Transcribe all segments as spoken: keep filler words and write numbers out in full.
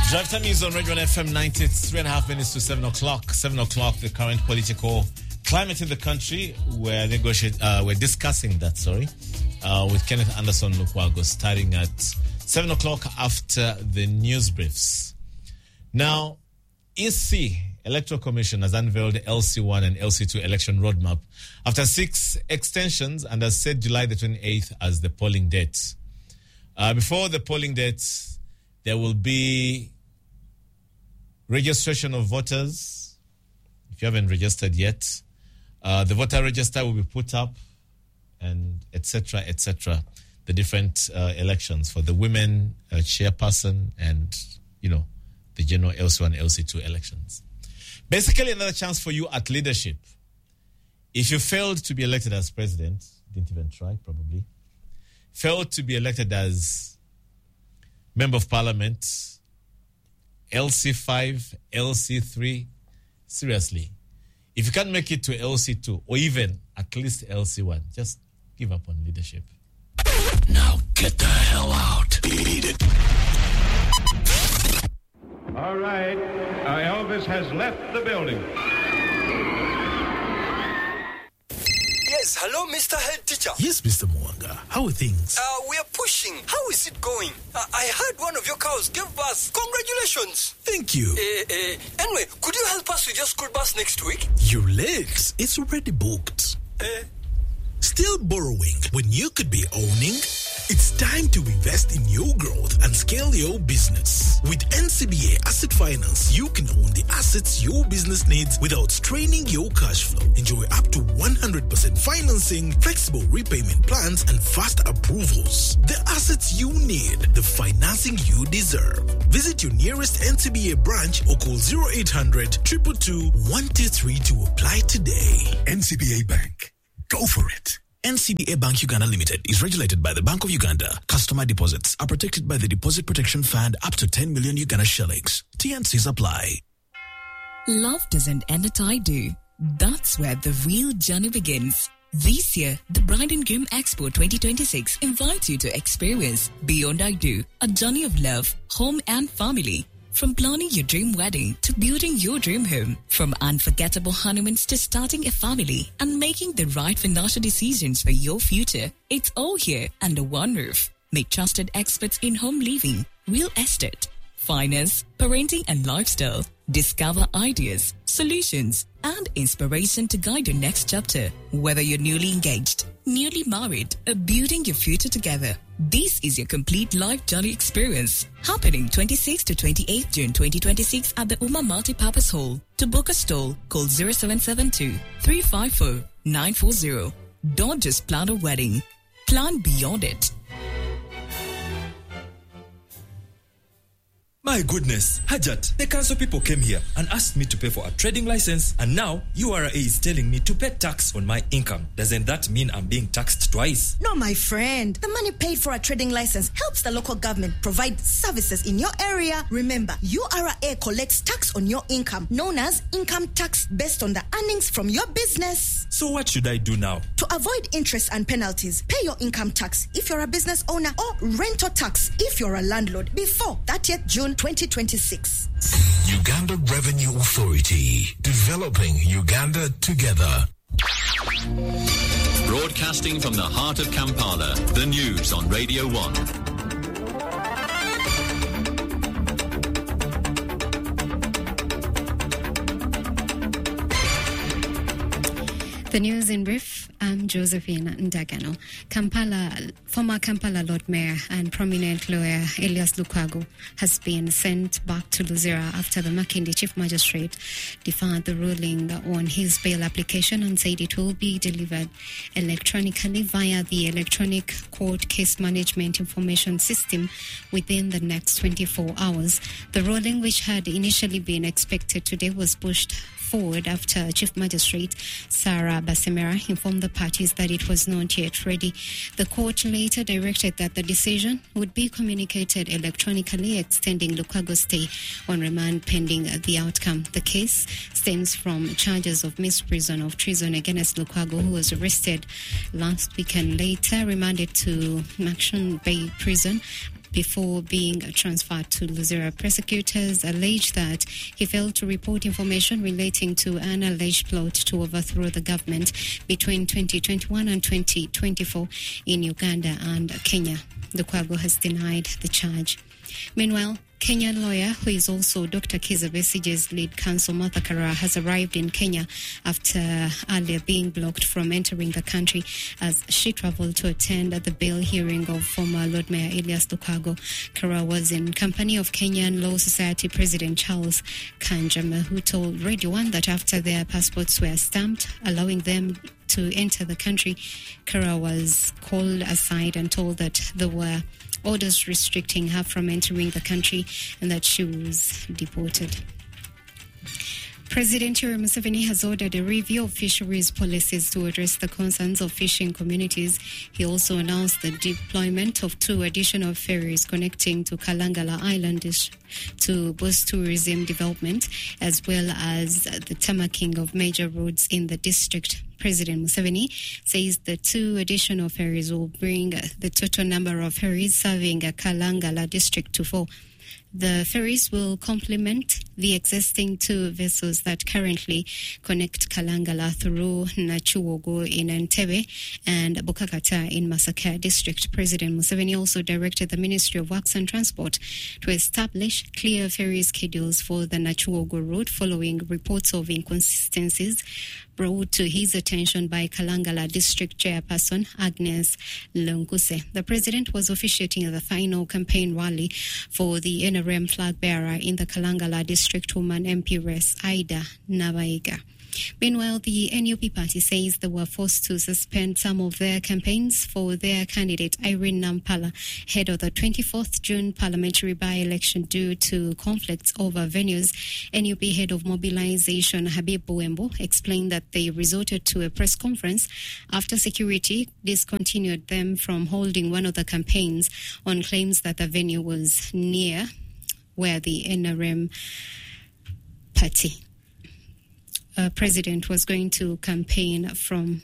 Drive time news on Radio one F M ninety. It's three and a half minutes to seven o'clock. Seven o'clock, the current political climate in the country. We're negotiating, uh, we're discussing that, sorry, uh, with Kenneth Anderson Lukwago starting at seven o'clock after the news briefs. Now, E C, Electoral Commission, has unveiled the L C one and L C two election roadmap after six extensions and has set July the twenty-eighth as the polling date. Uh, before the polling date, there will be registration of voters. If you haven't registered yet, uh, the voter register will be put up, and et cetera, et cetera. The different uh, elections for the women uh, chairperson and, you know, the general L C one, L C two elections. Basically, another chance for you at leadership. If you failed to be elected as president, didn't even try, probably, failed to be elected as member of parliament, L C five, L C three, seriously, if you can't make it to L C two or even at least L C one, just give up on leadership. Now get the hell out. Beat it. All right, uh, Elvis has left the building. Yes, hello, Mister Head Teacher. Yes, Mister Mwanga. How are things? Uh, we are pushing. How is it going? Uh, I heard one of your cows gave birth. Congratulations. Thank you. Uh, uh, anyway, could you help us with your school bus next week? Your legs, it's already booked. Uh, Still borrowing when you could be owning? It's time to invest in your growth and scale your business. With N C B A Asset Finance, you can own the assets your business needs without straining your cash flow. Enjoy up to one hundred percent financing, flexible repayment plans, and fast approvals. The assets you need, the financing you deserve. Visit your nearest N C B A branch or call zero eight hundred, two two two, one two three to apply today. N C B A Bank. Go for it. N C B A Bank Uganda Limited is regulated by the Bank of Uganda. Customer deposits are protected by the Deposit Protection Fund up to ten million Uganda shillings. T N Cs apply. Love doesn't end at I do. That's where the real journey begins. This year, the Bride and Groom Expo twenty twenty-six invites you to experience Beyond I Do, a journey of love, home and family. From planning your dream wedding to building your dream home, from unforgettable honeymoons to starting a family and making the right financial decisions for your future, it's all here under one roof. Meet trusted experts in home living, real estate, finance, parenting and lifestyle. Discover ideas, solutions, and inspiration to guide your next chapter. Whether you're newly engaged, newly married, or building your future together, this is your complete life journey experience. Happening twenty-sixth to twenty-eighth June twenty twenty-six at the Uma Multi-Purpose Hall. To book a stall, call zero seven seven two, three five four, nine four zero. Don't just plan a wedding. Plan beyond it. My goodness, Hajat, the council people came here and asked me to pay for a trading license, and now U R A is telling me to pay tax on my income. Doesn't that mean I'm being taxed twice? No, my friend. The money paid for a trading license helps the local government provide services in your area. Remember, U R A collects tax on your income, known as income tax, based on the earnings from your business. So what should I do now? To avoid interest and penalties, pay your income tax if you're a business owner or rental tax if you're a landlord before thirtieth June twenty twenty-six. Uganda Revenue Authority. Developing Uganda together. Broadcasting from the heart of Kampala, the news on Radio one. The news in brief. I'm Josephine Ndagano. Kampala, former Kampala Lord Mayor and prominent lawyer Elias Lukwago has been sent back to Luzira after the Makindi Chief Magistrate deferred the ruling on his bail application and said it will be delivered electronically via the Electronic Court Case Management Information System within the next twenty-four hours. The ruling, which had initially been expected today, was pushed forward after Chief Magistrate Sarah Basemera informed the parties that it was not yet ready. The court later directed that the decision would be communicated electronically, extending Lukwago's stay on remand pending the outcome. The case stems from charges of misprision of treason against Lukwago, who was arrested last week and later remanded to Maction Bay Prison before being transferred to Luzera. Prosecutors allege that he failed to report information relating to an alleged plot to overthrow the government between twenty twenty-one and twenty twenty-four in Uganda and Kenya. Lukwago has denied the charge. Meanwhile, Kenyan lawyer, who is also Doctor Kizza Besige's lead counsel, Martha Karua, has arrived in Kenya after earlier being blocked from entering the country as she traveled to attend the bail hearing of former Lord Mayor Elias Lukwago. Karua was in company of Kenyan Law Society President Charles Kanjama, who told Radio one that after their passports were stamped, allowing them to enter the country, Karua was called aside and told that there were orders restricting her from entering the country and that she was deported. President Yoweri Museveni has ordered a review of fisheries policies to address the concerns of fishing communities. He also announced the deployment of two additional ferries connecting to Kalangala Island to boost tourism development, as well as the tamaking of major roads in the district. President Museveni says the two additional ferries will bring the total number of ferries serving Kalangala district to four. The ferries will complement the existing two vessels that currently connect Kalangala through Nachuogo in Entebbe and Bukakata in Masaka district. President Museveni also directed the Ministry of Works and Transport to establish clear ferry schedules for the Nachuogo route following reports of inconsistencies brought to his attention by Kalangala District Chairperson Agnes Longkuse. The president was officiating at the final campaign rally for the N R M flag bearer in the Kalangala District Woman M P race, Ida Nabaiga. Meanwhile, the N U P party says they were forced to suspend some of their campaigns for their candidate Irene Nampala ahead of the twenty-fourth June parliamentary by-election due to conflicts over venues. N U P head of mobilization Habib Buembo explained that they resorted to a press conference after security discontinued them from holding one of the campaigns on claims that the venue was near where the N R M party Uh, president was going to campaign from.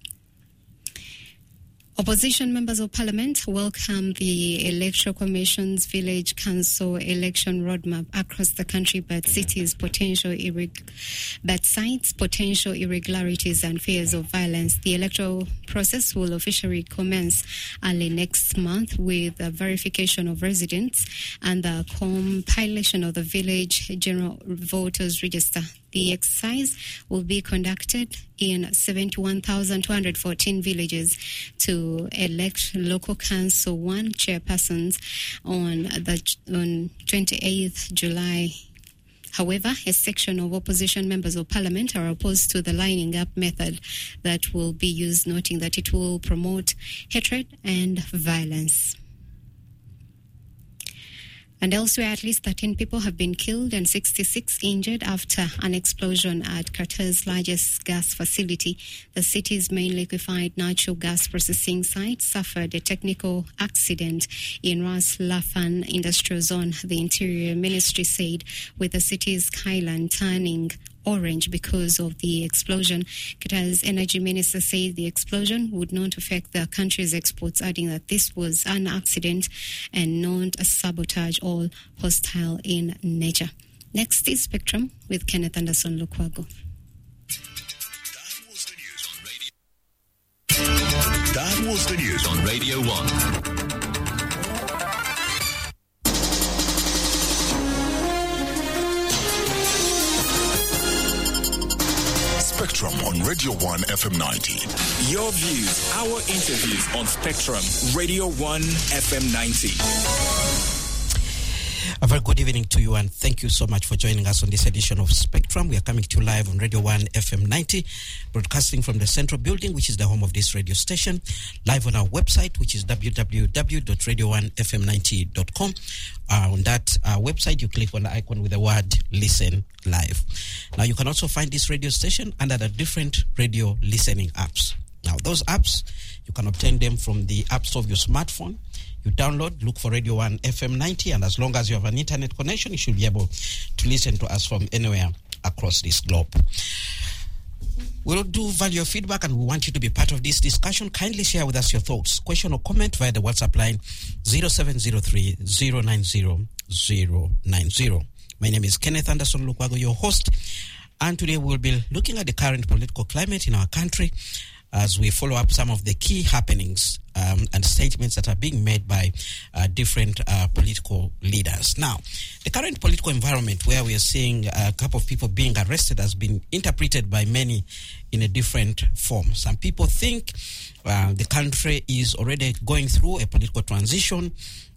Opposition members of parliament welcome the Electoral Commission's Village Council election roadmap across the country, but cities potential irreg- but cites potential irregularities and fears of violence. The electoral process will officially commence early next month with the verification of residents and the compilation of the village general voters register. The exercise will be conducted in seventy-one thousand two hundred fourteen villages to elect local council one chairpersons on the on twenty-eighth of July. However, a section of opposition members of parliament are opposed to the lining up method that will be used, noting that it will promote hatred and violence. And elsewhere, at least thirteen people have been killed and sixty-six injured after an explosion at Qatar's largest gas facility. The city's main liquefied natural gas processing site suffered a technical accident in Ras Laffan Industrial Zone, the Interior Ministry said, with the city's skyline turning orange because of the explosion. Qatar's energy minister said the explosion would not affect the country's exports, adding that this was an accident and not a sabotage or hostile in nature. Next is Spectrum with Kenneth Anderson Lukwago. That was the news on Radio one. Spectrum on Radio one F M ninety. Your views, our interviews on Spectrum, Radio one F M ninety. A very good evening to you, and thank you so much for joining us on this edition of Spectrum. We are coming to you live on Radio one F M ninety, broadcasting from the Central Building, which is the home of this radio station, live on our website, which is w w w dot radio one f m ninety dot com. Uh, on that uh, website, you click on the icon with the word Listen Live. Now, you can also find this radio station under the different radio listening apps. Now, those apps, you can obtain them from the App Store of your smartphone. You download, look for Radio one F M ninety, and as long as you have an internet connection, you should be able to listen to us from anywhere across this globe. We'll do value your feedback, and we want you to be part of this discussion. Kindly share with us your thoughts, question or comment via the WhatsApp line zero seven zero three zero nine zero zero nine zero. My name is Kenneth Anderson Lukwago, your host, and today we'll be looking at the current political climate in our country as we follow up some of the key happenings um, and statements that are being made by uh, different uh, political leaders. Now, the current political environment where we are seeing a couple of people being arrested has been interpreted by many in a different form. Some people think uh, the country is already going through a political transition,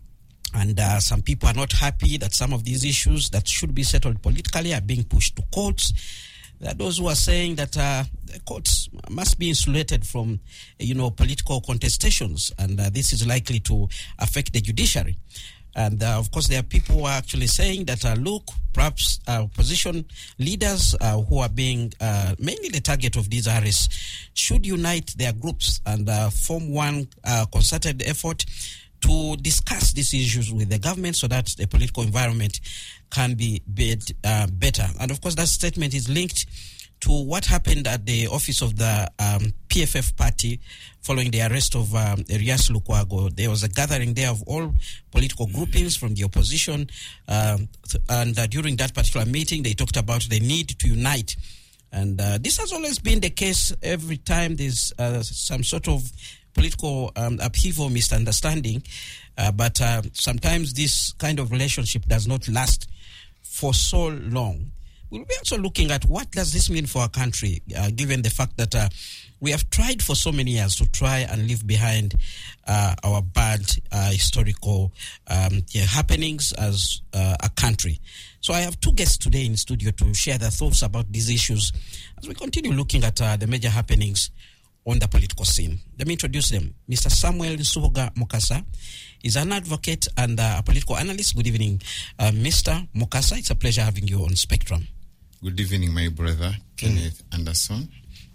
and uh, some people are not happy that some of these issues that should be settled politically are being pushed to courts. There are those who are saying that uh, the courts must be insulated from, you know, political contestations, and uh, this is likely to affect the judiciary. And uh, of course, there are people who are actually saying that, uh, look, perhaps uh, opposition leaders uh, who are being uh, mainly the target of these arrests should unite their groups and uh, form one uh, concerted effort to discuss these issues with the government so that the political environment can be bet, uh, better. And of course, that statement is linked to what happened at the office of the um, P F F party following the arrest of um, Elias Lukwago. There was a gathering there of all political groupings from the opposition. Um, th- and uh, during that particular meeting, they talked about the need to unite. And uh, this has always been the case every time there's uh, some sort of political um, upheaval, misunderstanding, uh, but uh, sometimes this kind of relationship does not last for so long. We'll be also looking at what does this mean for our country, uh, given the fact that uh, we have tried for so many years to try and leave behind uh, our bad uh, historical um, yeah, happenings as uh, a country. So I have two guests today in studio to share their thoughts about these issues as we continue looking at uh, the major happenings on the political scene. Let me introduce them. Mister Samuel Nsubuga Mukasa is an advocate and uh, a political analyst. Good evening, uh, Mister Mukasa. It's a pleasure having you on Spectrum. Good evening, my brother, Kenneth mm. Anderson.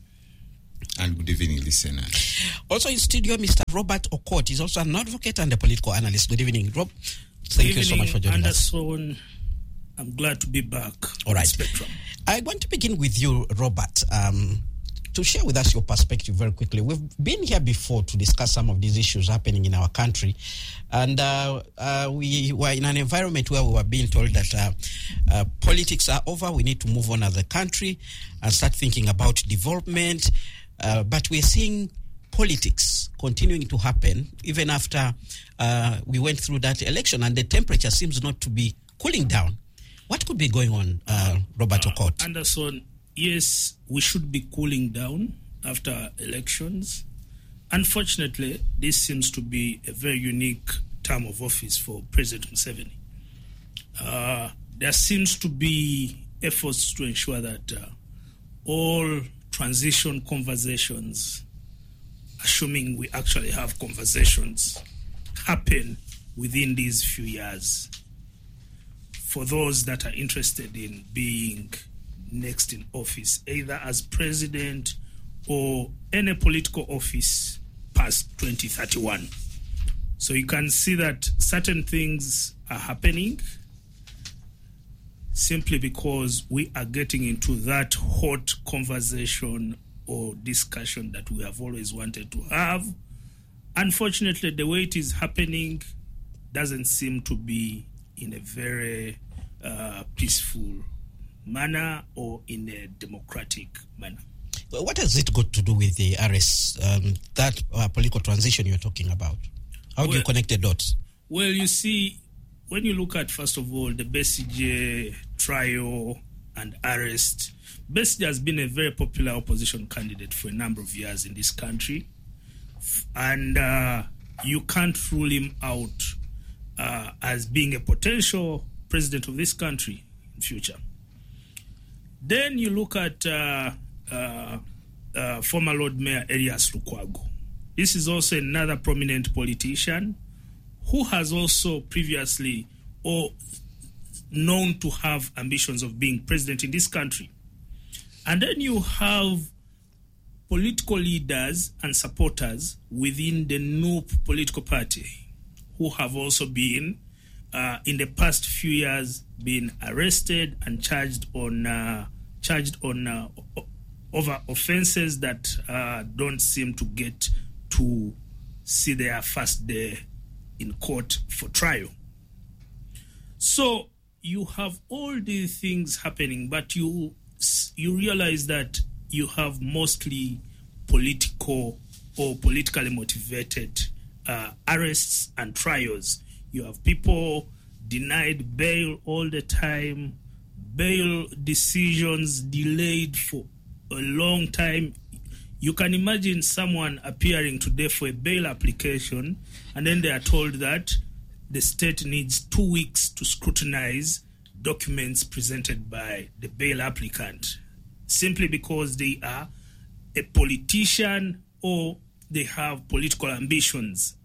And good evening, listener. Also in studio, Mister Robert Okot is also an advocate and a political analyst. Good evening, Rob. Thank good you so much for joining Anderson. us. I'm glad to be back. All right. On Spectrum. I want to begin with you, Robert. Um, to share with us your perspective very quickly. We've been here before to discuss some of these issues happening in our country, and uh, uh, we were in an environment where we were being told that uh, uh, politics are over, we need to move on as a country and start thinking about development, uh, but we're seeing politics continuing to happen even after uh, we went through that election, and the temperature seems not to be cooling down. What could be going on, uh, Robert uh, Okot? Anderson, yes, we should be cooling down after elections. Unfortunately, this seems to be a very unique term of office for President Museveni. Uh, there seems to be efforts to ensure that uh, all transition conversations, assuming we actually have conversations, happen within these few years. For those that are interested in being next in office, either as president or any political office past twenty thirty-one. So you can see that certain things are happening simply because we are getting into that hot conversation or discussion that we have always wanted to have. Unfortunately, the way it is happening doesn't seem to be in a very uh, peaceful manner or in a democratic manner. What has it got to do with the arrests, um, that uh, political transition you're talking about? How well, do you connect the dots? Well, you see, when you look at, first of all, the Besigye trial and arrest, Besigye has been a very popular opposition candidate for a number of years in this country, and uh, you can't rule him out uh, as being a potential president of this country in future. Then you look at uh, uh, uh, former Lord Mayor Elias Lukwago. This is also another prominent politician who has also previously or known to have ambitions of being president in this country. And then you have political leaders and supporters within the N U P political party who have also been, uh, in the past few years, been arrested and charged on uh, charged on uh, over offenses that uh, don't seem to get to see their first day in court for trial. So you have all these things happening, but you you realize that you have mostly political or politically motivated uh, arrests and trials. You have people denied bail all the time, bail decisions delayed for a long time. You can imagine someone appearing today for a bail application, and then they are told that the state needs two weeks to scrutinize documents presented by the bail applicant, simply because they are a politician or they have political ambitions.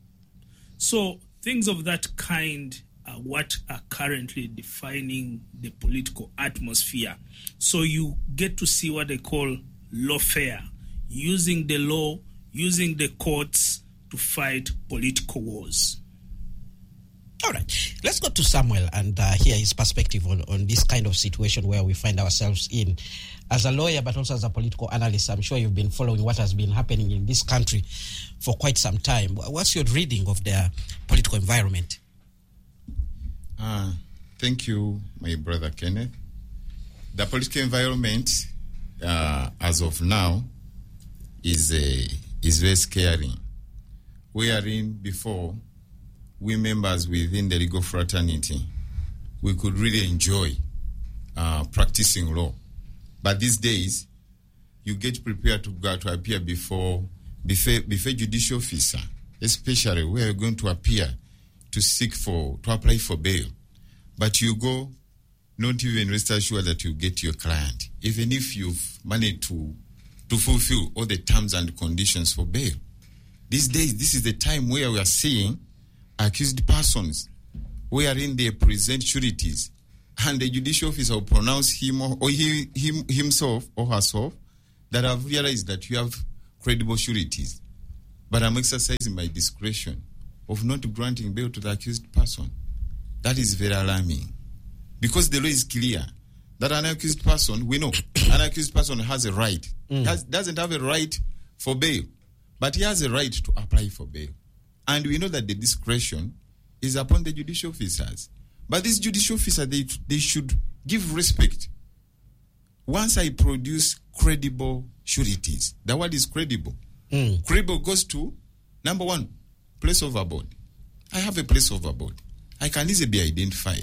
So things of that kind are what are currently defining the political atmosphere. So you get to see what they call lawfare, using the law, using the courts to fight political wars. All right, let's go to Samuel and uh, hear his perspective on, on this kind of situation where we find ourselves in. As a lawyer, but also as a political analyst, I'm sure you've been following what has been happening in this country for quite some time. What's your reading of the political environment? Uh, thank you, my brother Kenneth. The political environment, uh, as of now, is uh, is very scary. We are in before. We members within the legal fraternity, we could really enjoy uh, practicing law. But these days, you get prepared to go to appear before, before, before judicial officer, especially where you're going to appear to seek for, to apply for bail. But you go, not even rest assured that you get your client, even if you've managed to, to fulfill all the terms and conditions for bail. These days, this is the time where we are seeing accused persons wherein they present sureties, and the judicial officer will pronounce him or, or he, him, himself or herself that I've realized that you have credible sureties, but I'm exercising my discretion of not granting bail to the accused person. That is very alarming, because the law is clear that an accused person, we know, an accused person has a right, mm. has, doesn't have a right for bail, but he has a right to apply for bail. And we know that the discretion is upon the judicial officers. But these judicial officers, they, they should give respect. Once I produce credible sureties, the word is credible. Mm. Credible goes to, number one, place of abode. I have a place of abode. I can easily be identified.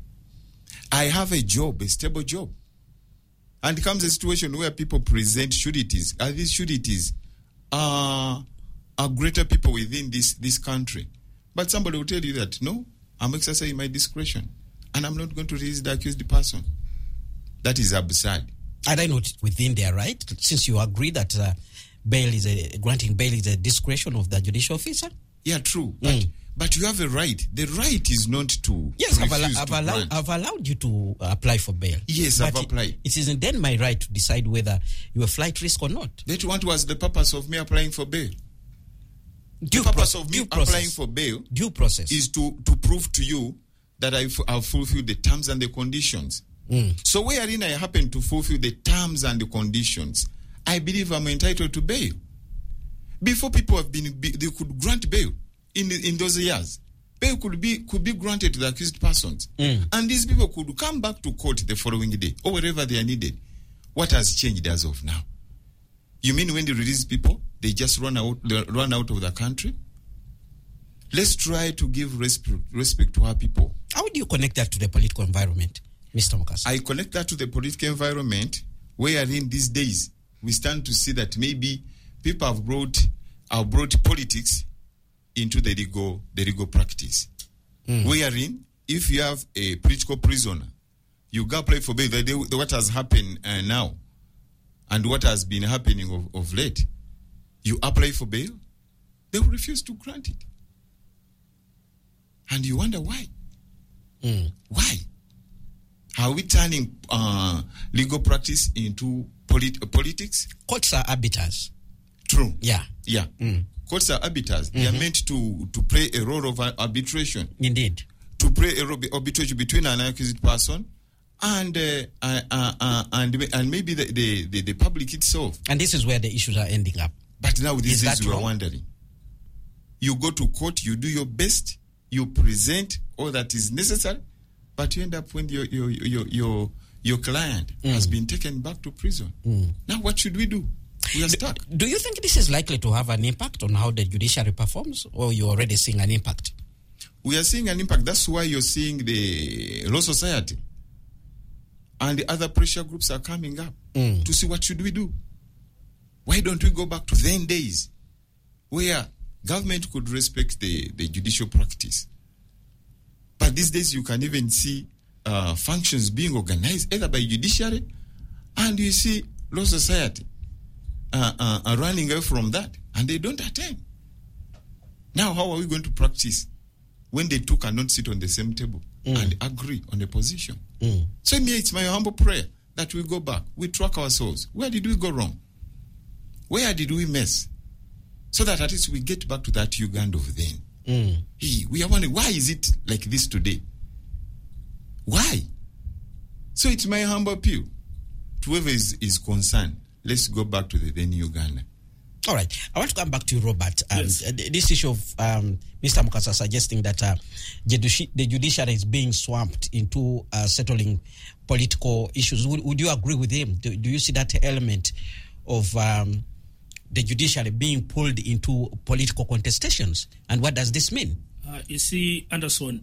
I have a job, a stable job. And comes a situation where people present sureties. Are these sureties are... Uh, are greater people within this, this country. But somebody will tell you that, no, I'm exercising my discretion and I'm not going to release the accused person. That is absurd. Are they not within their right, since you agree that uh, bail is a, granting bail is a discretion of the judicial officer? Yeah, true. But, mm. but you have a right. The right is not to Yes, I've, refuse al- I've, to allow- grant. I've allowed you to apply for bail. Yes, but I've applied. It, it isn't then my right to decide whether you are flight risk or not. That what was the purpose of me applying for bail? Due the purpose pro- of me due applying process. for bail due process is to, to prove to you that I've, I've fulfilled the terms and the conditions. Mm. So wherein I happen to fulfill the terms and the conditions, I believe I'm entitled to bail. Before people have been, they could grant bail in in those years. Bail could be could be granted to the accused persons, mm. and these people could come back to court the following day or wherever they are needed. What has changed as of now? You mean when they release people, they just run out, run out of the country? Let's try to give respect, respect to our people. How do you connect that to the political environment, Mister Mukasa? I connect that to the political environment wherein these days we stand to see that maybe people have brought, have brought politics into the legal, the legal practice. Mm. Wherein, if you have a political prisoner, you go apply for bail. The, the, what has happened uh, now and what has been happening of, of late, you apply for bail, they will refuse to grant it. And you wonder why. Mm. Why? Are we turning uh, legal practice into polit- uh, politics? Courts are arbiters. True. Yeah. Yeah. Mm. Courts are arbiters. Mm-hmm. They are meant to, to play a role of arbitration. Indeed. To play a role of arbitration between an accused person and uh, uh, uh, uh, and and maybe the, the, the, the public itself. And this is where the issues are ending up. But now these Is days that we are wrong? wondering. You go to court, you do your best, you present all that is necessary, but you end up when your your your your, your client Mm. has been taken back to prison. Mm. Now what should we do? We are stuck. Do you think this is likely to have an impact on how the judiciary performs, or you're already seeing an impact? We are seeing an impact. That's why you're seeing the Law Society and the other pressure groups are coming up Mm. to see what should we do. Why don't we go back to then days where government could respect the, the judicial practice? But these days you can even see uh, functions being organized either by judiciary, and you see Law Society uh, uh, are running away from that, and they don't attend. Now how are we going to practice when they two cannot sit on the same table Mm. and agree on a position? Mm. So me, it's my humble prayer that we go back, we track ourselves. Where did we go wrong? Where did we mess? So that at least we get back to that Uganda of then. Mm. Hey, we are wondering, why is it like this today? Why? So it's my humble appeal to whoever is, is concerned. Let's go back to the then Uganda. All right. I want to come back to you, Robert. Um, Yes. uh, This issue of um, Mister Mukasa suggesting that uh, judici- the judiciary is being swamped into uh, settling political issues. Would, would you agree with him? Do, do you see that element of um, the judiciary being pulled into political contestations? And what does this mean? Uh, you see, Anderson,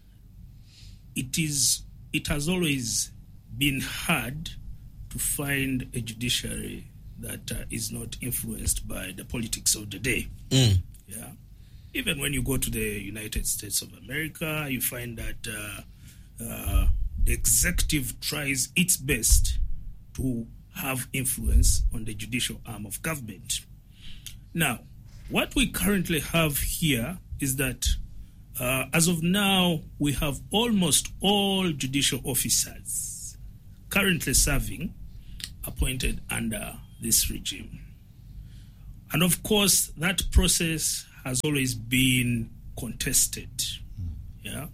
it is it has always been hard to find a judiciary that uh, is not influenced by the politics of the day. Mm. Yeah, even when you go to the United States of America, you find that uh, uh, the executive tries its best to have influence on the judicial arm of government. Now, what we currently have here is that uh, as of now, we have almost all judicial officers currently serving appointed under this regime. And of course, that process has always been contested. Yeah.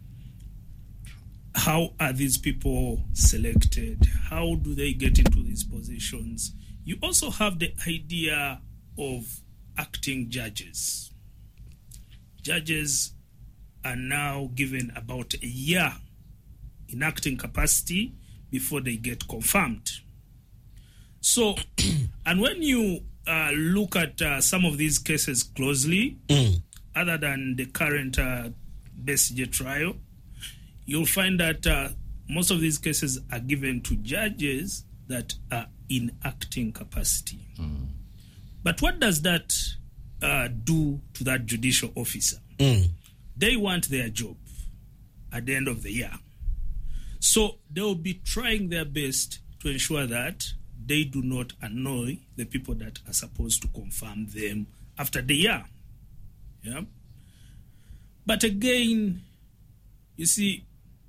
How are these people selected? How do they get into these positions? You also have the idea of acting judges. Judges are now given about a year in acting capacity before they get confirmed. So, and when you uh, look at uh, some of these cases closely, Mm. other than the current uh, Besigye trial, you'll find that uh, most of these cases are given to judges that are in acting capacity. But what does that uh, do to that judicial officer? Mm. They want their job at the end of the year. So they will be trying their best to ensure that they do not annoy the people that are supposed to confirm them after the year. Yeah. But again, you see,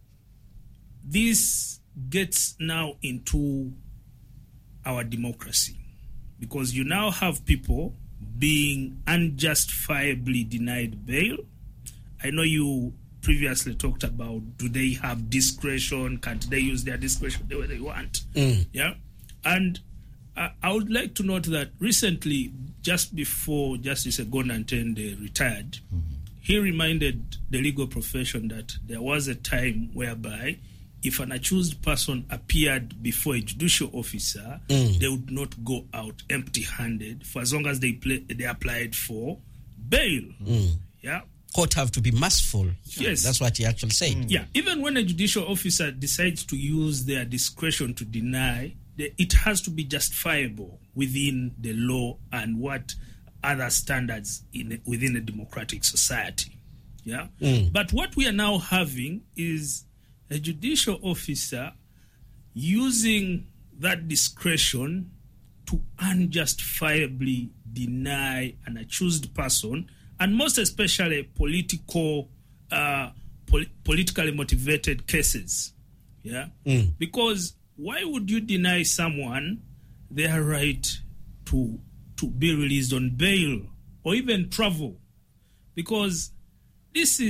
this gets now into our democracy, because you now have people being unjustifiably denied bail. I know you previously talked about, do they have discretion? Can't they use their discretion the way they want? Mm. Yeah. And uh, I would like to note that recently, just before Justice Egonantende retired, he reminded the legal profession that there was a time whereby if an accused person appeared before a judicial officer, Mm. they would not go out empty-handed for as long as they play, they applied for bail. Mm. Yeah. Court have to be merciful. Yes. That's what he actually said. Yeah, even when a judicial officer decides to use their discretion to deny, the, it has to be justifiable within the law and what other standards in within a democratic society. Yeah. Mm. But what we are now having is a judicial officer using that discretion to unjustifiably deny an accused person, and most especially political, uh, pol- politically motivated cases. Yeah, Mm. because why would you deny someone their right to to be released on bail or even travel? Because this is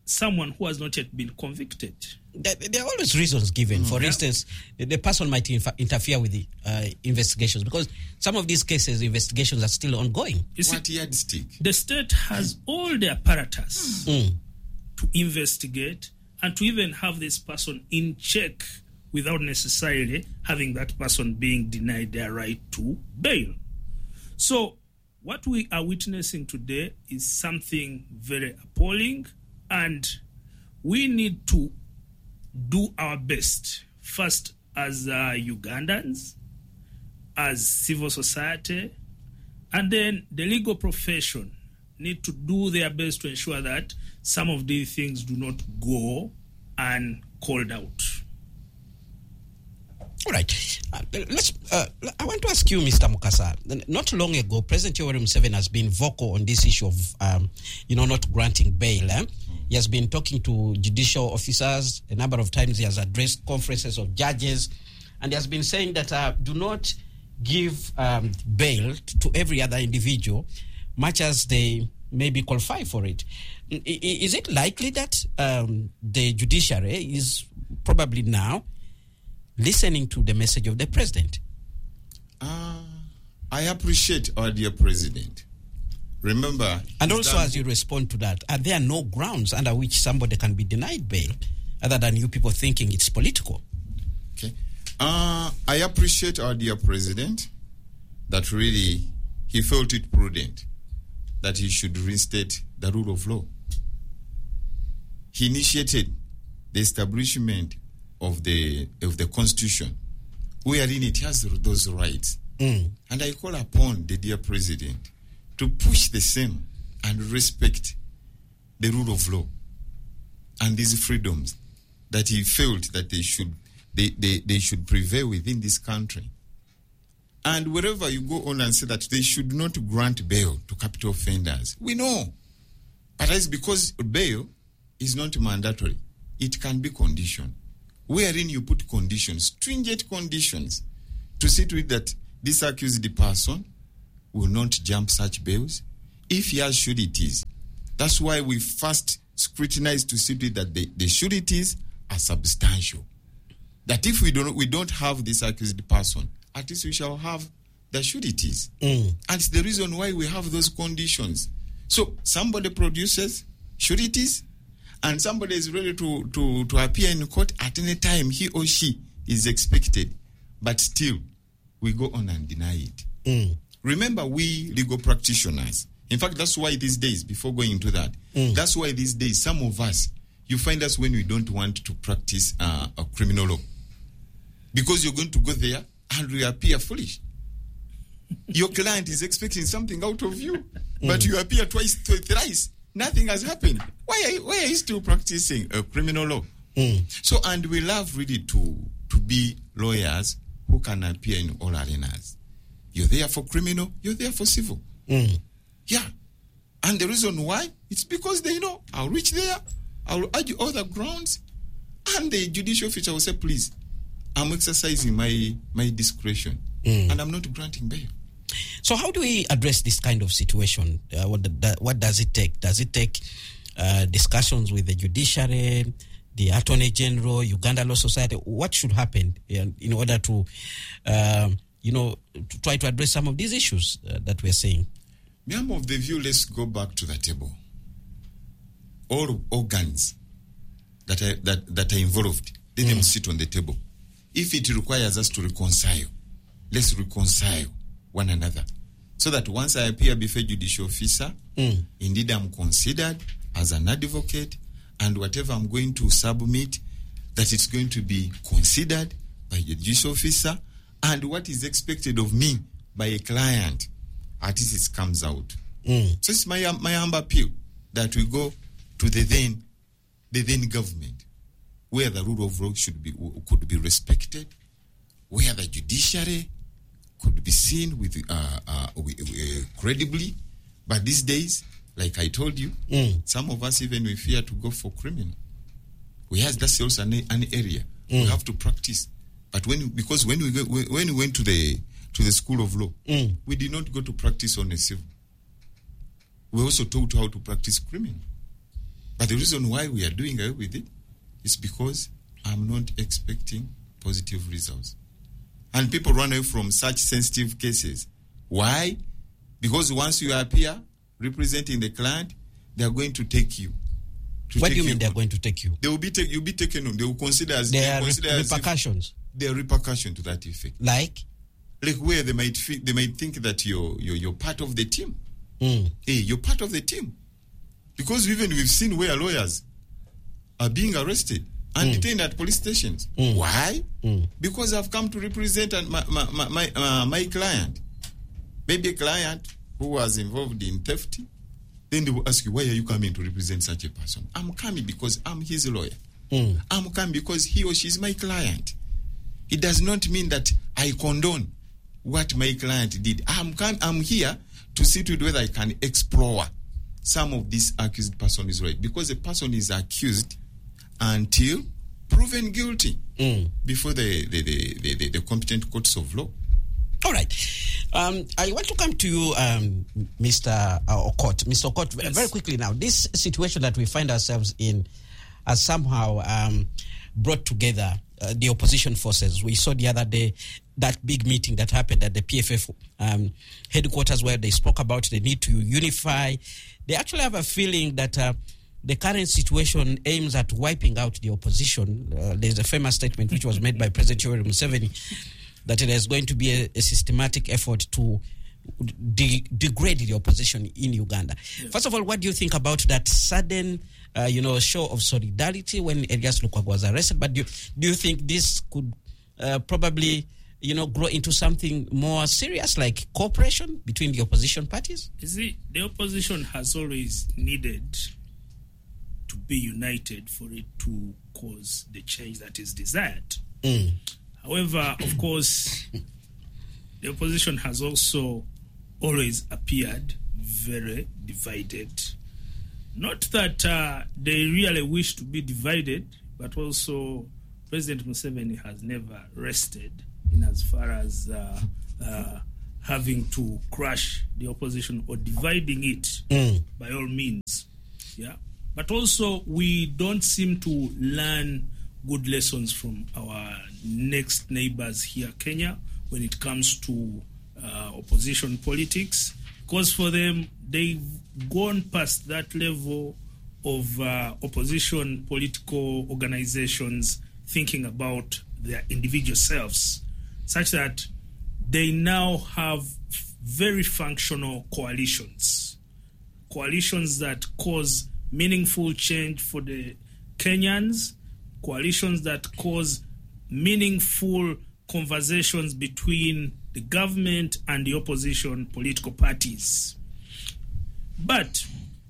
someone who has not yet been convicted. There, there are always reasons given. Mm, For yeah. instance, the, the person might inf- interfere with the uh, investigations, because some of these cases, investigations are still ongoing. You see, what yardstick? The state has all the apparatus mm. to investigate and to even have this person in check without necessarily having that person being denied their right to bail. So what we are witnessing today is something very appalling, and we need to do our best, first as uh, Ugandans, as civil society, and then the legal profession need to do their best to ensure that some of these things do not go uncalled out. All right. Uh, let's. Uh, I want to ask you, Mister Mukasa. Not long ago, President Yoweri Museveni has been vocal on this issue of, um, you know, not granting bail. Eh? He has been talking to judicial officers a number of times. He has addressed conferences of judges, and he has been saying that uh, do not give um, bail to every other individual, much as they maybe qualify for it. Is it likely that um, the judiciary is probably now listening to the message of the president? Uh, I appreciate our dear president. Remember, and also as you respond to that, are there no grounds under which somebody can be denied bail other than you people thinking it's political? Okay. Uh, I appreciate our dear president that really he felt it prudent that he should reinstate the rule of law. He initiated the establishment of the of the constitution, wherein it has those rights. Mm. And I call upon the dear president to push the same and respect the rule of law and these freedoms that he felt that they should they, they, they should prevail within this country. And wherever you go on and say that they should not grant bail to capital offenders, we know. But that's because bail is not mandatory. It can be conditioned, wherein you put conditions, stringent conditions, to see to it that this accused person will not jump such bails if he has sureties. That's why we first scrutinize to see to it that the, the sureties are substantial. That if we don't we don't have this accused person, at least we shall have the sureties. Mm. And it's the reason why we have those conditions. So somebody produces sureties, and somebody is ready to, to, to appear in court at any time he or she is expected. But still, we go on and deny it. Mm. Remember, we legal practitioners, in fact, that's why these days, before going into that, mm. that's why these days, some of us, you find us when we don't want to practice uh, a criminal law. Because you're going to go there and we appear foolish. Your client is expecting something out of you, mm. but you appear twice, thrice. Nothing has happened. Why are you, why are you still practicing a criminal law? Mm. So, and we love really to, to be lawyers who can appear in all arenas. You're there for criminal, you're there for civil. Mm. Yeah. And the reason why, it's because they know, I'll reach there, I'll argue all the grounds, and the judicial officer will say, please, I'm exercising my, my discretion, mm. and I'm not granting bail. So how do we address this kind of situation? Uh, what, the, what does it take? Does it take uh, discussions with the judiciary, the Attorney General, Uganda Law Society? What should happen in, in order to, uh, you know, to try to address some of these issues uh, that we're seeing? I'm of the view, let's go back to the table. All organs that are, that, that are involved, let mm. them sit on the table. If it requires us to reconcile, let's reconcile one another. So that once I appear before a judicial officer, mm. indeed I'm considered as an advocate, and whatever I'm going to submit, that it's going to be considered by a judicial officer, and what is expected of me by a client, at least it comes out. Mm. So it's my my humble appeal that we go to the then the then government, where the rule of law should be could be respected, where the judiciary could be seen with uh, uh, uh, credibly. But these days, like I told you, mm. some of us even we fear to go for criminal. We have that's also an, an area mm. we have to practice. But when because when we go, when we went to the to the school of law, mm. we did not go to practice on a civil. We also taught how to practice criminal. But the reason why we are doing away with it is because I'm not expecting positive results. And people run away from such sensitive cases. Why? Because once you appear representing the client, they are going to take you. What do you mean they are going to take you? They will be take, you'll be taken on. They will consider as there are consider re- repercussions. There are repercussions to that effect. Like, like where they might feel, they might think that you're you're, you're part of the team. Mm. Hey, you're part of the team, because even we've seen where lawyers are being arrested and mm. detained at police stations. Mm. Why? Mm. Because I've come to represent my my my my, uh, my client. Maybe a client who was involved in theft. Then they will ask you, why are you coming to represent such a person? I'm coming because I'm his lawyer. Mm. I'm coming because he or she is my client. It does not mean that I condone what my client did. I'm come, I'm here to see to whether I can explore some of this accused person is right. Because the person is accused until proven guilty mm. before the the, the, the, the the competent courts of law. All right. Um, I want to come to you, um, Mister Uh, Okot. Mister Okot, yes. Very quickly now. This situation that we find ourselves in has somehow um, brought together uh, the opposition forces. We saw the other day that big meeting that happened at the P F F um, headquarters where they spoke about the need to unify. They actually have a feeling that uh, the current situation aims at wiping out the opposition. Uh, there's a famous statement which was made by President Yoweri Museveni that it is going to be a, a systematic effort to de- degrade the opposition in Uganda. Yeah. First of all, what do you think about that sudden, uh, you know, show of solidarity when Elias Lukwago was arrested? But do you, do you think this could uh, probably, you know, grow into something more serious, like cooperation between the opposition parties? You see, the opposition has always needed to be united for it to cause the change that is desired. Mm. However, of course, the opposition has also always appeared very divided. Not that uh, they really wish to be divided, but also President Museveni has never rested in as far as uh, uh, having to crush the opposition or dividing it mm. by all means. Yeah, but also we don't seem to learn good lessons from our next neighbors here, Kenya, when it comes to uh, opposition politics, because for them, they've gone past that level of uh, opposition political organizations thinking about their individual selves, such that they now have very functional coalitions, coalitions that cause meaningful change for the Kenyans, coalitions that cause meaningful conversations between the government and the opposition political parties. But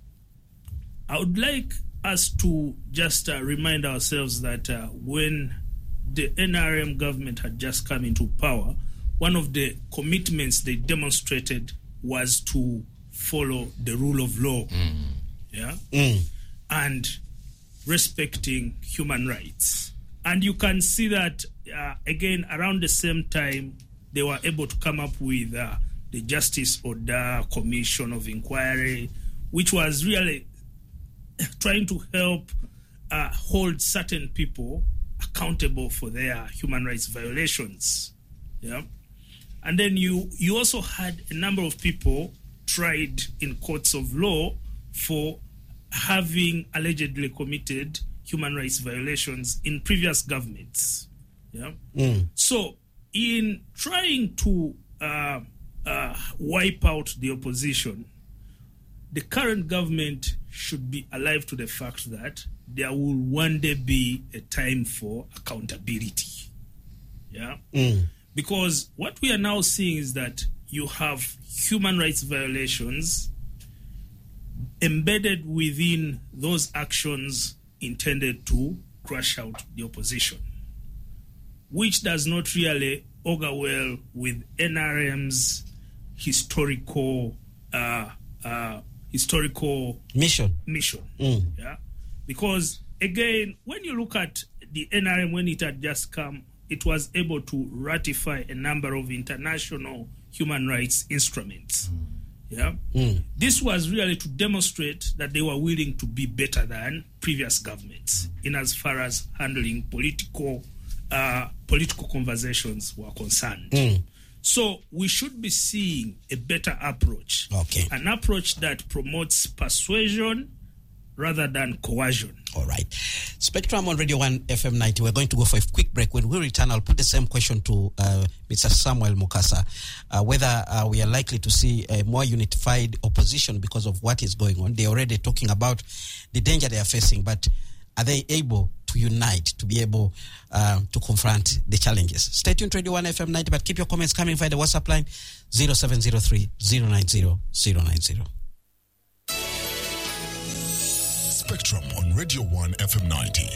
I would like us to just uh, remind ourselves that uh, when the N R M government had just come into power, one of the commitments they demonstrated was to follow the rule of law. Mm. Yeah? Mm. And respecting human rights. And you can see that, uh, again, around the same time, they were able to come up with uh, the Justice Order Commission of Inquiry, which was really trying to help uh, hold certain people accountable for their human rights violations. Yeah. And then you, you also had a number of people tried in courts of law for having allegedly committed human rights violations in previous governments. Yeah. Mm. So, in trying to uh, uh, wipe out the opposition, the current government should be alive to the fact that there will one day be a time for accountability. Yeah. Mm. Because what we are now seeing is that you have human rights violations embedded within those actions intended to crush out the opposition, which does not really augur well with N R M's historical uh, uh, historical mission. Mission, mm. yeah. Because again, when you look at the N R M when it had just come, it was able to ratify a number of international human rights instruments. Mm. Yeah. Mm. This was really to demonstrate that they were willing to be better than previous governments in as far as handling political uh, political conversations were concerned. Mm. So we should be seeing a better approach. Okay. An approach that promotes persuasion rather than coercion. All right. Spectrum on Radio one F M ninety. We're going to go for a quick break. When we return, I'll put the same question to uh, Mister Samuel Mukasa, uh, whether uh, we are likely to see a more unified opposition because of what is going on. They're already talking about the danger they are facing, but are they able to unite to be able uh, to confront the challenges? Stay tuned to Radio one F M ninety, but keep your comments coming via the WhatsApp line zero seven zero three zero nine zero zero nine zero. Spectrum on Radio one F M ninety.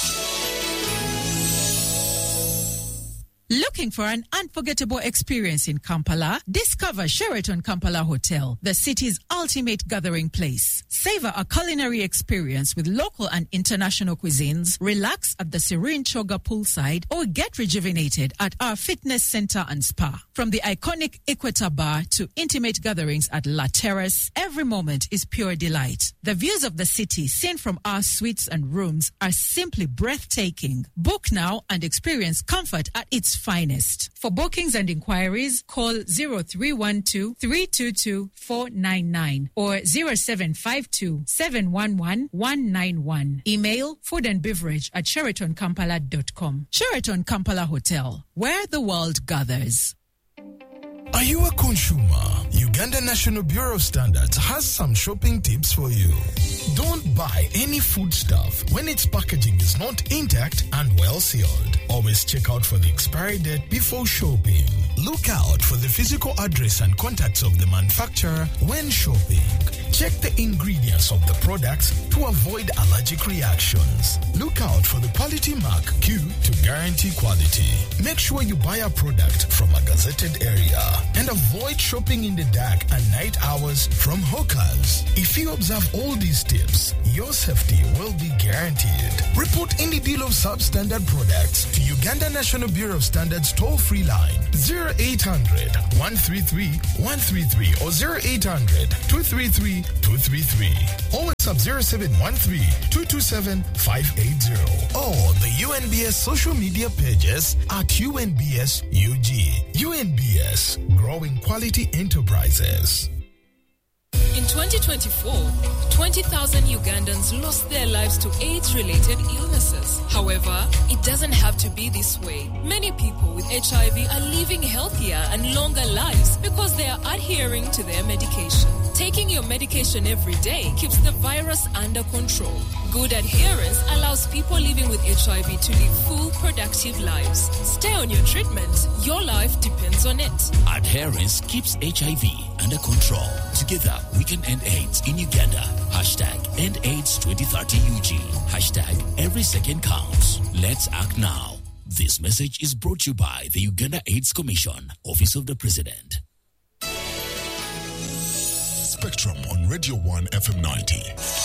Looking for an unforgettable experience in Kampala? Discover Sheraton Kampala Hotel, the city's ultimate gathering place. Savor a culinary experience with local and international cuisines, relax at the serene Choga poolside, or get rejuvenated at our fitness center and spa. From the iconic Equator Bar to intimate gatherings at La Terrace, every moment is pure delight. The views of the city seen from our suites and rooms are simply breathtaking. Book now and experience comfort at its finest. For bookings and inquiries, call zero three one two, three two two, four nine nine or zero seven five two, seven one one, one nine one. Email food and beverage at sheraton kampala dot com. Sheraton Kampala Hotel, where the world gathers. Are you a consumer? Uganda National Bureau of Standards has some shopping tips for you. Don't buy any food stuff when its packaging is not intact and well sealed. Always check out for the expiry date before shopping. Look out for the physical address and contacts of the manufacturer when shopping. Check the ingredients of the products to avoid allergic reactions. Look out for the quality mark Q to guarantee quality. Make sure you buy a product from a gazetted area and avoid shopping in the dark and night hours from hawkers. If you observe all these tips, your safety will be guaranteed. Report any deal of substandard products to Uganda National Bureau of Standards toll-free line zero eight hundred, one three three, one three three or zero eight hundred, two three three, two three three or WhatsApp zero seven one three, two two seven, five eight zero or the U N B S social media pages at U N B S U G. U N B S, growing quality enterprises. In twenty twenty-four, twenty thousand Ugandans lost their lives to AIDS-related illnesses. However, it doesn't have to be this way. Many people with H I V are living healthier and longer lives because they are adhering to their medication. Taking your medication every day keeps the virus under control. Good adherence allows people living with H I V to live full, productive lives. Stay on your treatment. Your life depends on it. Adherence keeps H I V under control. Together, we can end AIDS in Uganda. Hashtag End AIDS twenty thirty U G. Hashtag Every Second Counts. Let's act now. This message is brought to you by the Uganda AIDS Commission, Office of the President. Spectrum on Radio one F M ninety.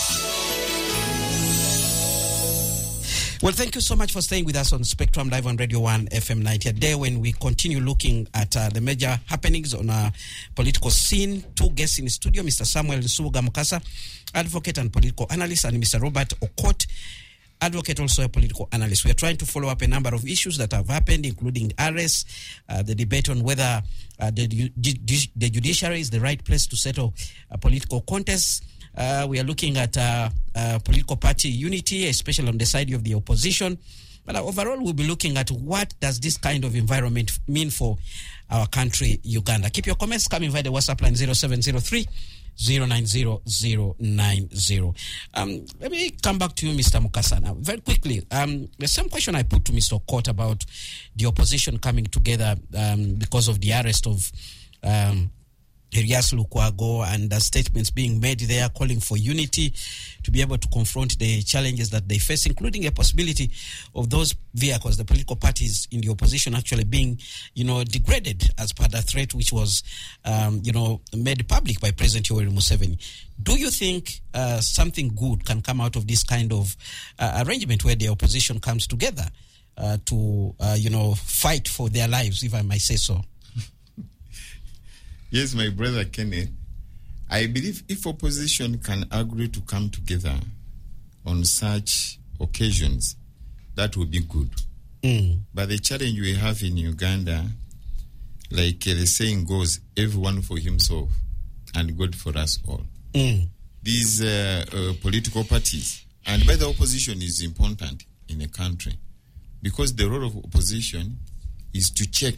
Well, thank you so much for staying with us on Spectrum Live on Radio one F M ninety, a day when we continue looking at uh, the major happenings on our political scene. Two guests in the studio, Mister Samuel Nsubuga Mukasa, advocate and political analyst, and Mister Robert Okot, advocate, also a political analyst. We are trying to follow up a number of issues that have happened, including arrests, uh, the debate on whether uh, the, ju- the judiciary is the right place to settle a political contest. Uh, we are looking at uh, uh, political party unity, especially on the side of the opposition. But uh, overall, we'll be looking at what does this kind of environment mean for our country, Uganda. Keep your comments coming via the WhatsApp line zero seven zero three, zero nine zero, zero nine zero. Um, let me come back to you, Mister Mukasa. Now, very quickly, um, the same question I put to Mister Okot about the opposition coming together um, because of the arrest of um, Elias Lukwago and the statements being made there calling for unity to be able to confront the challenges that they face, including a possibility of those vehicles, the political parties in the opposition actually being, you know, degraded as per the threat which was, um, you know, made public by President Yoweri Museveni. Do you think uh, something good can come out of this kind of uh, arrangement where the opposition comes together uh, to, uh, you know, fight for their lives, if I might say so? Yes, my brother Kenneth, I believe if opposition can agree to come together on such occasions, that would be good. Mm. But the challenge we have in Uganda, like uh, the saying goes, everyone for himself and God for us all. Mm. These uh, uh, political parties, and by the opposition is important in a country, because the role of opposition is to check,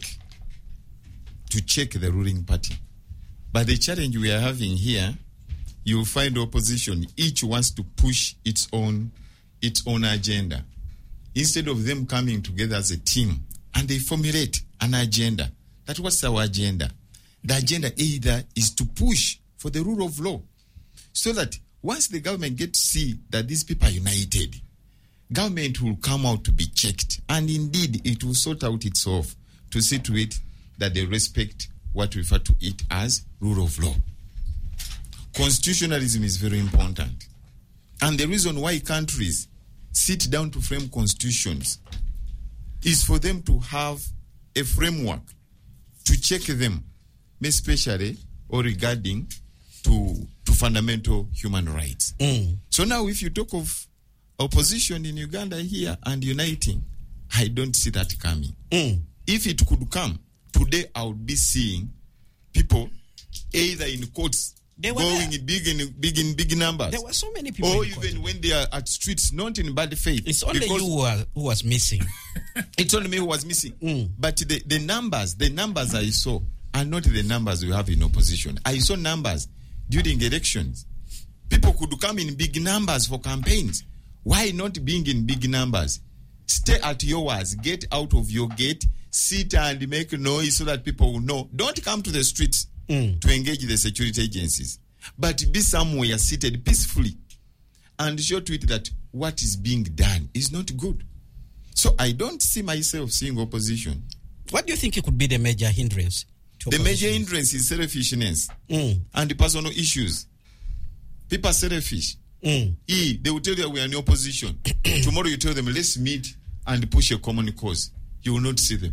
to check the ruling party. But the challenge we are having here, you'll find opposition, each wants to push its own, its own agenda. Instead of them coming together as a team, and they formulate an agenda. That's what's our agenda. The agenda either is to push for the rule of law, so that once the government gets to see that these people are united, government will come out to be checked, and indeed it will sort out itself to see to it that they respect what we refer to it as rule of law. Constitutionalism is very important. And the reason why countries sit down to frame constitutions is for them to have a framework to check them, especially or regarding to, to fundamental human rights. Mm. So now if you talk of opposition in Uganda here and uniting, I don't see that coming. Mm. If it could come, today I would be seeing people either in courts They were going there. in big in big in big numbers. There were so many people. Or in court. even when they are at streets, not in bad faith. It's only because you who, are, who was missing. It's only me who was missing. Mm. But the, the numbers, the numbers I saw are not the numbers we have in opposition. I saw numbers during elections. People could come in big numbers for campaigns. Why not being in big numbers? Stay at yours, get out of your gate, sit and make noise so that people will know. Don't come to the streets mm. to engage the security agencies, but be somewhere seated peacefully and show to it that what is being done is not good. So I don't see myself seeing opposition. What do you think it could be the major hindrance? To the opposition? major hindrance is selfishness mm. and personal issues. People are selfish. Mm. E, they will tell you we are in opposition. Tomorrow you tell them, let's meet and push a common cause. You will not see them.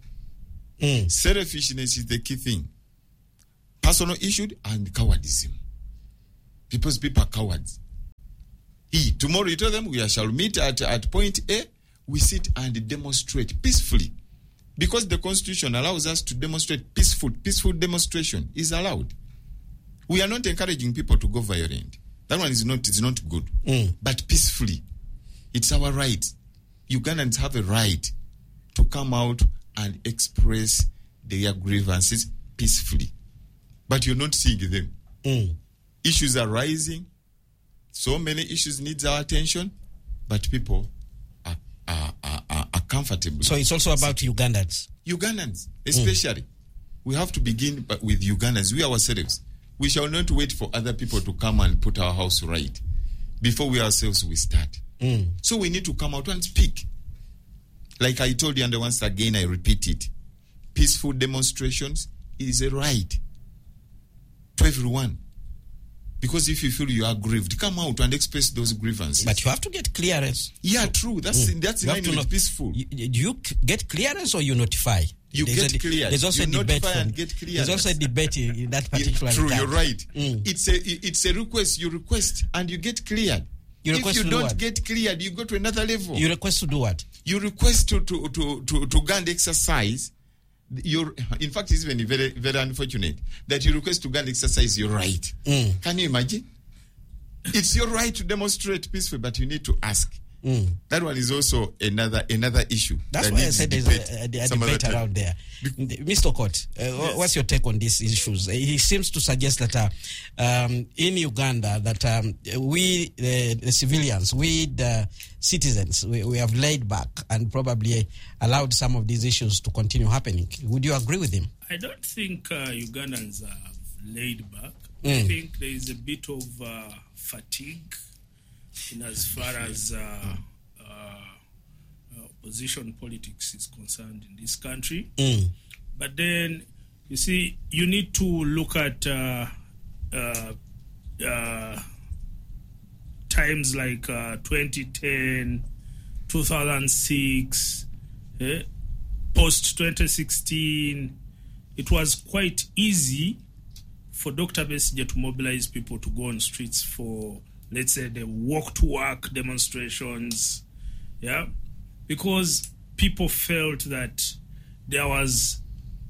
Mm. Selfishness is the key thing. Personal issue and cowardice. Because people are cowards. E, tomorrow you tell them we shall meet at, at point A, we sit and demonstrate peacefully. Because the Constitution allows us to demonstrate peaceful, peaceful demonstration is allowed. We are not encouraging people to go violent. That one is not, is not good. Mm. But peacefully. It's our right. Ugandans have a right to come out and express their grievances peacefully. But you're not seeing them. Mm. Issues are rising. So many issues need our attention, but people are, are, are, are, are comfortable. So it's also about Ugandans. Ugandans, especially. Mm. We have to begin with Ugandans, we ourselves. We shall not wait for other people to come and put our house right before we ourselves we start. Mm. So we need to come out and speak. Like I told you, and once again I repeat it. Peaceful demonstrations is a right to everyone. Because if you feel you are grieved, come out and express those grievances. But you have to get clearance. Yeah, true. That's Mm. that's You have in to line know- with peaceful. You, do you c- get clearance or you notify? You There's get a, cleared. There's also You a debate. notify From, and get there's also a clearance. debate in, in that particular. True, regard. you're right. Mm. It's a it's a request. You request and you get cleared. You request if to you do don't what? get cleared, you go to another level. You request to do what? You request to to to to, to go and exercise. Your, in fact, it's even very very unfortunate that you request to go and exercise your right. Mm. Can you imagine? It's your right to demonstrate peacefully, but you need to ask. Mm. That one is also another another issue. That's that why I needs said there's debate a, a, a some other debate time. around there. Mister Court, uh, Yes. what's your take on these issues? Uh, He seems to suggest that uh, um, in Uganda, that um, we, uh, the civilians, we, the citizens, we, we have laid back and probably allowed some of these issues to continue happening. Would you agree with him? I don't think uh, Ugandans have laid back. I Mm. think there is a bit of uh, fatigue in as far as uh, uh, opposition politics is concerned in this country. Mm. But then, you see, you need to look at uh, uh, uh, times like uh, twenty ten, two thousand six, eh? post twenty sixteen. It was quite easy for Doctor Besigye to mobilize people to go on streets for, let's say, the walk to work demonstrations, yeah, because people felt that there was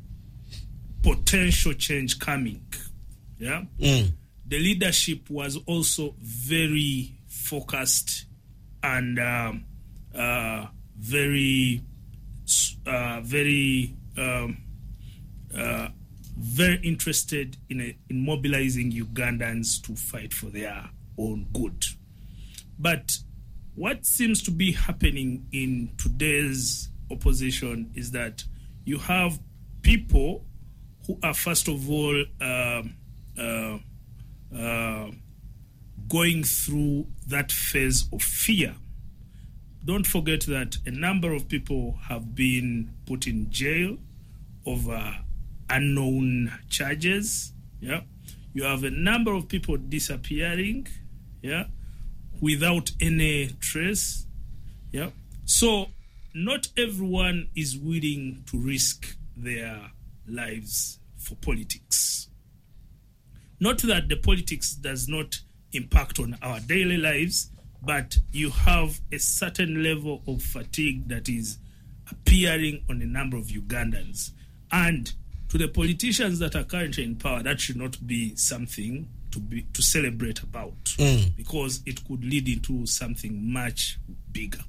potential change coming, yeah. Mm. The leadership was also very focused and um, uh, very, uh, very, um, uh, very interested in a, in mobilizing Ugandans to fight for their own good. But what seems to be happening in today's opposition is that you have people who are, first of all, uh, uh, uh, going through that phase of fear. Don't forget that a number of people have been put in jail over unknown charges. Yeah, you have a number of people disappearing. Yeah, without any trace. Yeah, so not everyone is willing to risk their lives for politics. Not that the politics does not impact on our daily lives, but you have a certain level of fatigue that is appearing on a number of Ugandans. And to the politicians that are currently in power, that should not be something to be to celebrate about, mm. because it could lead into something much bigger.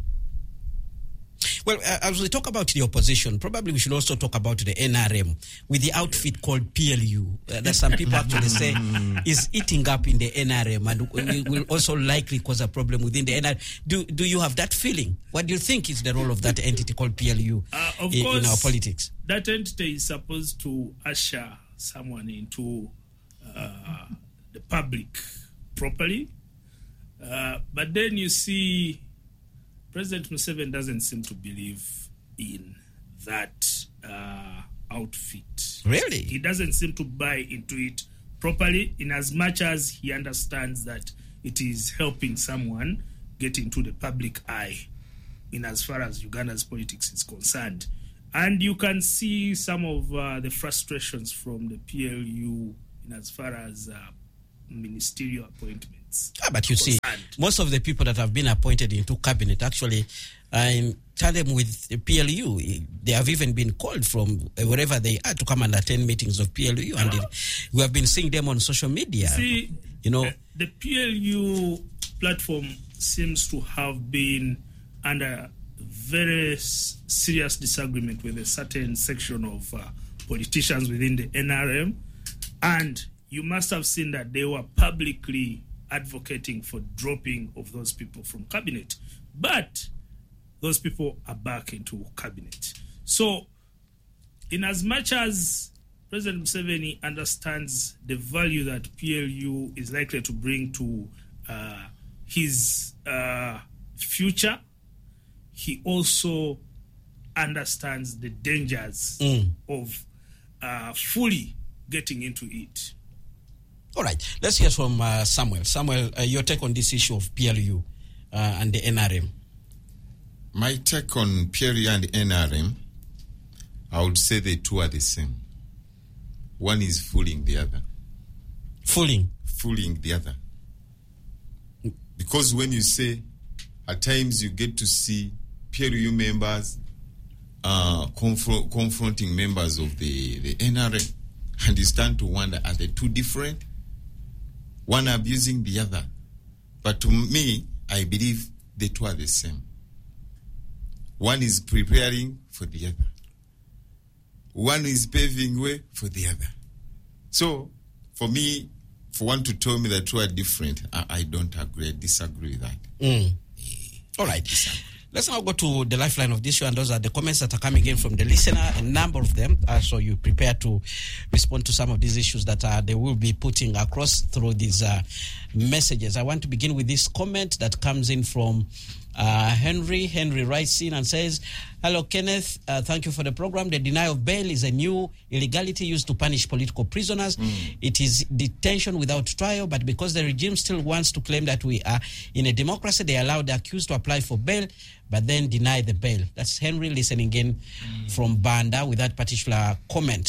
Well, uh, as we talk about the opposition, probably we should also talk about the N R M with the outfit called P L U. Uh, that some people actually say is eating up in the N R M and will also likely cause a problem within the N R M. Do do you have that feeling? What do you think is the role of that entity called P L U uh, of in, course, in our politics? That entity is supposed to usher someone into uh, the public properly. Uh, but then you see President Museveni doesn't seem to believe in that uh, outfit. Really? He doesn't seem to buy into it properly, in as much as he understands that it is helping someone get into the public eye in as far as Uganda's politics is concerned. And you can see some of uh, the frustrations from the P L U in as far as uh, ministerial appointments. Ah, but you see, most of the people that have been appointed into cabinet actually are in tandem with the P L U. They have even been called from wherever they are to come and attend meetings of P L U, and uh-huh. we have been seeing them on social media. See, you know, the, the P L U platform seems to have been under very s- serious disagreement with a certain section of uh, politicians within the N R M, and you must have seen that they were publicly advocating for dropping of those people from cabinet. But those people are back into cabinet. So, in as much as President Museveni understands the value that P L U is likely to bring to uh, his uh, future, he also understands the dangers mm. of uh, fully getting into it. All right, let's hear from uh, Samuel. Samuel, uh, your take on this issue of P L U uh, and the N R M. My take on P L U and N R M, I would say the two are the same. One is fooling the other. Fooling? Fooling the other. Because when you say, at times you get to see P L U members uh, confront, confronting members of the, the N R M, and you start to wonder, are they two different? One abusing the other. But to me, I believe the two are the same. One is preparing for the other. One is paving way for the other. So, for me, for one to tell me that two are different, I, I don't agree. I disagree with that. Mm. All right. Let's now go to the lifeline of this show, and those are the comments that are coming in from the listener, a number of them. Uh, so you prepare to respond to some of these issues that uh, they will be putting across through these uh, messages. I want to begin with this comment that comes in from uh, Henry. Henry writes in and says, "Hello, Kenneth. Uh, thank you for the program. The denial of bail is a new illegality used to punish political prisoners. Mm. It is detention without trial, but because the regime still wants to claim that we are in a democracy, they allow the accused to apply for bail, but then deny the bail." That's Henry listening in mm. from Banda with that particular comment.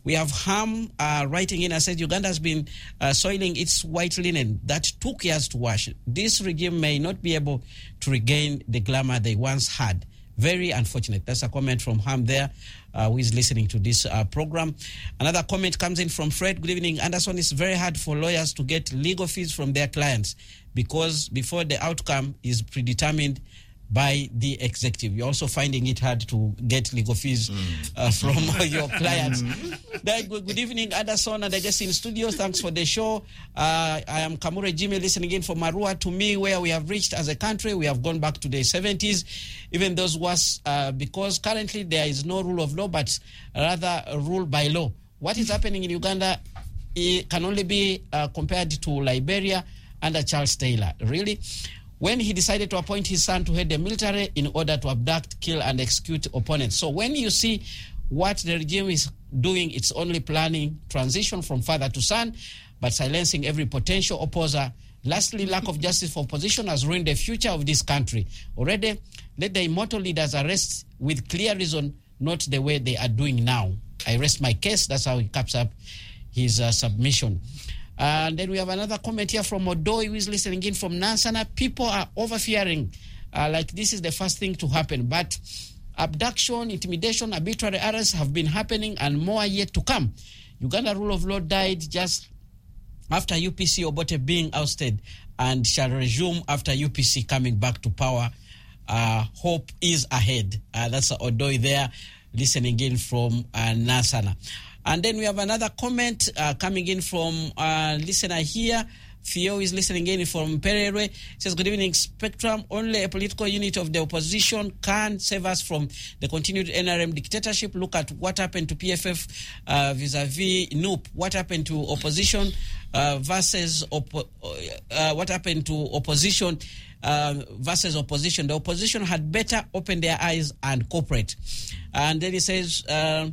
We have Ham uh, writing in and said Uganda has been uh, soiling its white linen that took years to wash. This regime may not be able to regain the glamour they once had. Very unfortunate. That's a comment from Ham there, uh, who is listening to this uh, program. Another comment comes in from Fred. Good evening, Anderson. It's very hard for lawyers to get legal fees from their clients because before the outcome is predetermined by the executive. You're also finding it hard to get legal fees mm. uh, from your clients. Mm. Good, good evening, Anderson, and I guess in studio. Thanks for the show. Uh, I am Kamure Jimmy listening in from Marua. To me, where we have reached as a country, we have gone back to the seventies. Even those worse, uh, because currently there is no rule of law, but rather a rule by law. What is happening in Uganda it can only be uh, compared to Liberia under Charles Taylor. Really? When he decided to appoint his son to head the military in order to abduct, kill, and execute opponents. So when you see what the regime is doing, it's only planning transition from father to son, but silencing every potential opposer. Lastly, lack of justice for opposition has ruined the future of this country. Already, let the immortal leaders arrest with clear reason, not the way they are doing now. I rest my case. That's how he caps up his uh, submission. Uh, and then we have another comment here from Odoi, who is listening in from Nansana. People are over-fearing, uh, like this is the first thing to happen. But abduction, intimidation, arbitrary arrests have been happening and more are yet to come. Uganda rule of law died just after U P C Obote being ousted and shall resume after U P C coming back to power. Uh, hope is ahead. Uh, that's Odoi there listening in from uh, Nansana. And then we have another comment uh, coming in from a uh, listener here. Theo is listening in from Perere. Says, good evening, Spectrum. Only a political unit of the opposition can save us from the continued N R M dictatorship. Look at what happened to P F F uh, vis-a-vis N U P. What happened to opposition uh, versus op- uh, what happened to opposition uh, versus opposition. The opposition had better open their eyes and cooperate. And then he says... Uh,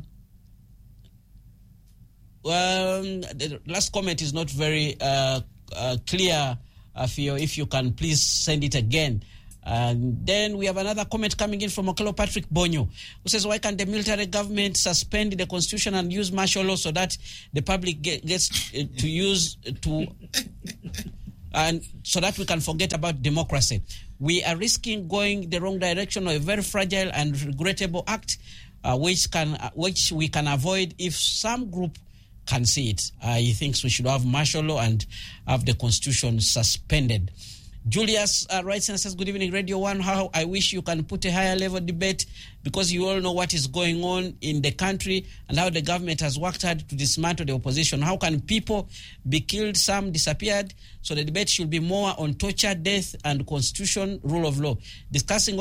Um, the last comment is not very uh, uh, clear, uh, Theo. If you can please send it again. And then we have another comment coming in from Okelo Patrick Bonyo, who says, why can't the military government suspend the constitution and use martial law so that the public get, gets uh, to use uh, to and so that we can forget about democracy? We are risking going the wrong direction of a very fragile and regrettable act, uh, which can uh, which we can avoid if some group can see it. Uh, he thinks we should have martial law and have the constitution suspended. Julius uh, writes and says, good evening, Radio one. How I wish you can put a higher level debate because you all know what is going on in the country and how the government has worked hard to dismantle the opposition. How can people be killed, some disappeared? So the debate should be more on torture, death, and constitution, rule of law. Discussing